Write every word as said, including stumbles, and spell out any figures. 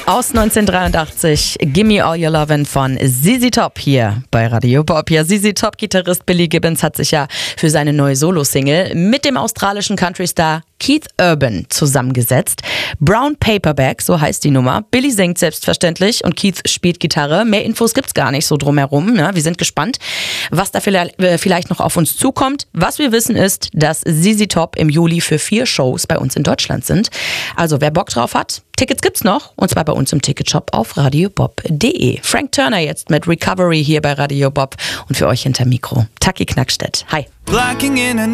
Aus neunzehnhundertdreiundachtzig, Gimme All Your Lovin' von Z Z Top hier bei Radio Bob. Ja, Z Z Top-Gitarrist Billy Gibbons hat sich ja für seine neue Solo-Single mit dem australischen Country-Star Keith Urban zusammengesetzt. Brown Paperback, so heißt die Nummer. Billy singt selbstverständlich und Keith spielt Gitarre. Mehr Infos gibt's gar nicht so drumherum. Ne? Wir sind gespannt, was da vielleicht noch auf uns zukommt. Was wir wissen ist, dass Z Z Top im Juli für vier Shows bei uns in Deutschland sind. Also wer Bock drauf hat, Tickets gibt's noch und zwar bei uns im Ticketshop auf radiobob punkt de. Frank Turner jetzt mit Recovery hier bei Radio Bob und für euch hinter Mikro Taki Knackstedt. Hi.